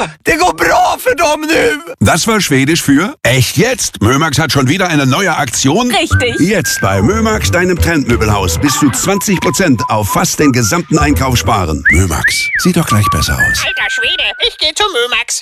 det går bra för dem nu! Das war Schwedisch für echt jetzt? Mömax hat schon wieder eine neue Aktion. Richtig. Jetzt bei Mömax, deinem Trendmöbelhaus, bis zu 20% auf fast den gesamten Einkauf sparen. Mömax, sieht doch gleich besser aus. Alter Schwede, ich gehe zu Mömax.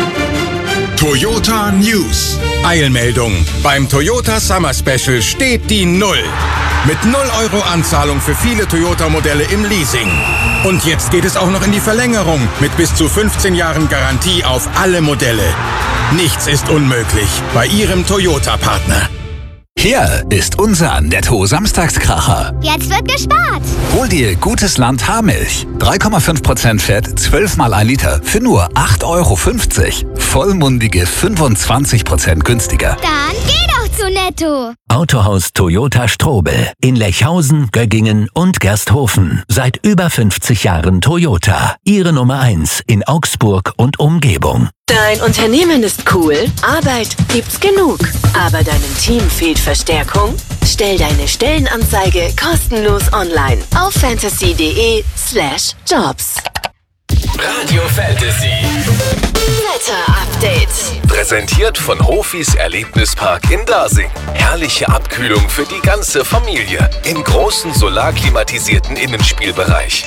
Toyota News. Eilmeldung. Beim Toyota Summer Special steht die 0. Mit 0 € Anzahlung für viele Toyota-Modelle im Leasing. Und jetzt geht es auch noch in die Verlängerung mit bis zu 15 Jahren Garantie auf alle Modelle. Nichts ist unmöglich bei Ihrem Toyota-Partner. Hier ist unser Netto-Samstagskracher. Jetzt wird gespart. Hol dir Gutes Land Haarmilch. 3,5% Fett, 12 mal 1 Liter für nur 8,50 €. Vollmundige 25% günstiger. Dann geh doch zu Netto. Autohaus Toyota Strobel in Lechhausen, Göggingen und Gersthofen. Seit über 50 Jahren Toyota. Ihre Nummer 1 in Augsburg und Umgebung. Dein Unternehmen ist cool, Arbeit gibt's genug, aber deinem Team fehlt Verstärkung? Stell deine Stellenanzeige kostenlos online auf fantasy.de/jobs. Radio Fantasy. Wetter Update. Präsentiert von Hofis Erlebnispark in Dasing. Herrliche Abkühlung für die ganze Familie im großen solarklimatisierten Innenspielbereich.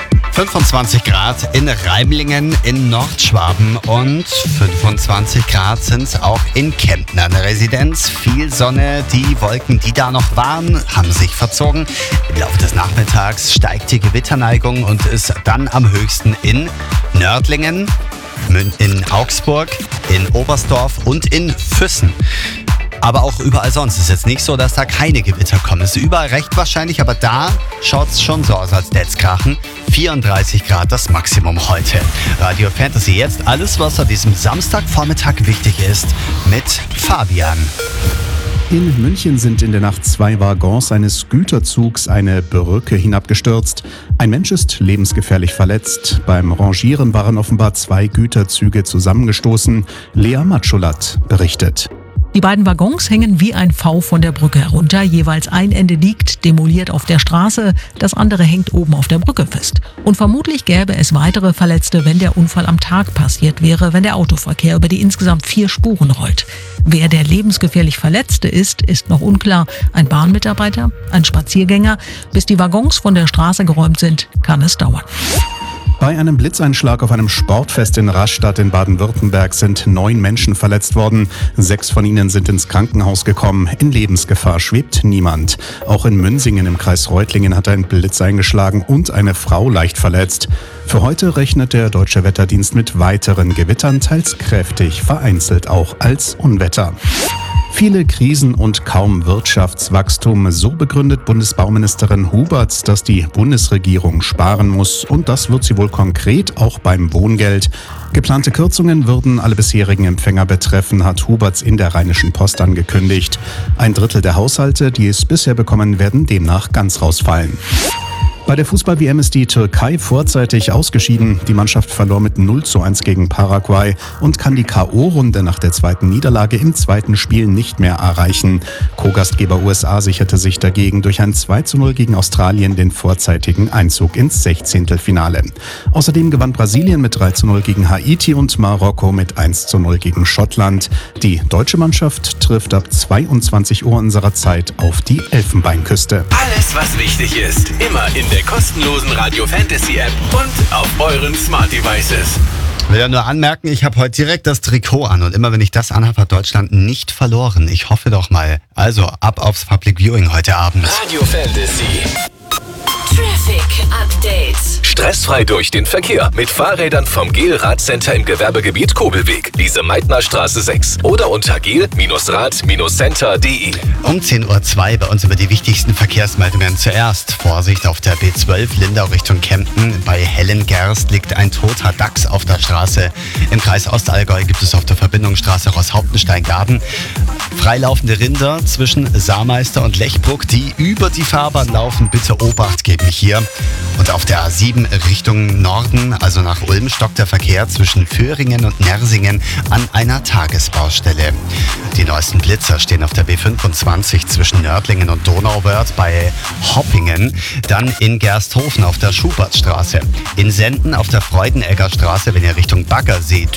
25 Grad in Reimlingen in Nordschwaben und 25 Grad sind es auch in Kempten an der Residenz. Viel Sonne, die Wolken, die da noch waren, haben sich verzogen. Im Laufe des Nachmittags steigt die Gewitterneigung und ist dann am höchsten in Nördlingen, in Augsburg, in Oberstdorf und in Füssen. Aber auch überall sonst. Es ist jetzt nicht so, dass da keine Gewitter kommen. Es ist überall recht wahrscheinlich, aber da schaut es schon so aus, als tät's krachen. 34 Grad das Maximum heute. Radio Fantasy jetzt alles, was an diesem Samstagvormittag wichtig ist, mit Fabian. In München sind in der Nacht 2 Waggons eines Güterzugs eine Brücke hinabgestürzt. Ein Mensch ist lebensgefährlich verletzt. Beim Rangieren waren offenbar 2 Güterzüge zusammengestoßen. Lea Matschulat berichtet. Die beiden Waggons hängen wie ein V von der Brücke herunter. Jeweils ein Ende liegt demoliert auf der Straße, das andere hängt oben auf der Brücke fest. Und vermutlich gäbe es weitere Verletzte, wenn der Unfall am Tag passiert wäre, wenn der Autoverkehr über die insgesamt 4 Spuren rollt. Wer der lebensgefährlich Verletzte ist noch unklar. Ein Bahnmitarbeiter, ein Spaziergänger. Bis die Waggons von der Straße geräumt sind, kann es dauern. Bei einem Blitzeinschlag auf einem Sportfest in Rastatt in Baden-Württemberg sind 9 Menschen verletzt worden. 6 von ihnen sind ins Krankenhaus gekommen. In Lebensgefahr schwebt niemand. Auch in Münsingen im Kreis Reutlingen hat ein Blitz eingeschlagen und eine Frau leicht verletzt. Für heute rechnet der Deutsche Wetterdienst mit weiteren Gewittern, teils kräftig, vereinzelt auch als Unwetter. Viele Krisen und kaum Wirtschaftswachstum, so begründet Bundesbauministerin Huberts, dass die Bundesregierung sparen muss. Und das wird sie wohl konkret auch beim Wohngeld. Geplante Kürzungen würden alle bisherigen Empfänger betreffen, hat Huberts in der Rheinischen Post angekündigt. 1/3 der Haushalte, die es bisher bekommen, werden demnach ganz rausfallen. Bei der Fußball-WM ist die Türkei vorzeitig ausgeschieden. Die Mannschaft verlor mit 0:1 gegen Paraguay und kann die K.O.-Runde nach der zweiten Niederlage im zweiten Spiel nicht mehr erreichen. Co-Gastgeber USA sicherte sich dagegen durch ein 2:0 gegen Australien den vorzeitigen Einzug ins 16. Außerdem gewann Brasilien mit 3:0 gegen Haiti und Marokko mit 1:0 gegen Schottland. Die deutsche Mannschaft trifft ab 22 Uhr unserer Zeit auf die Elfenbeinküste. Alles, was wichtig ist, immer in der kostenlosen Radio Fantasy App und auf euren Smart Devices. Ich will ja nur anmerken, ich habe heute direkt das Trikot an und immer wenn ich das anhabe, hat Deutschland nicht verloren. Ich hoffe doch mal. Also ab aufs Public Viewing heute Abend. Radio Fantasy. Traffic Update. Stressfrei durch den Verkehr mit Fahrrädern vom GEL-Radcenter im Gewerbegebiet Kobelweg, Lise Meitner Straße 6 oder unter gel-rad-center.de. Um 10:02 Uhr bei uns über die wichtigsten Verkehrsmeldungen. Zuerst Vorsicht auf der B12 Lindau Richtung Kempten. Bei Hellengerst liegt ein toter Dachs auf der Straße. Im Kreis Ostallgäu gibt es auf der Verbindungsstraße Roßhauptenstein-Gaden freilaufende Rinder zwischen Saarmeister und Lechbruck, die über die Fahrbahn laufen. Bitte Obacht geben hier. Und auf der A7 Richtung Norden, also nach Ulm, stockt der Verkehr zwischen Föhringen und Nersingen an einer Tagesbaustelle. Die neuesten Blitzer stehen auf der B25 zwischen Nördlingen und Donauwörth bei Hoppingen, dann in Gersthofen auf der Schubertstraße, in Senden auf der Freudenegger Straße, wenn ihr Richtung Baggersee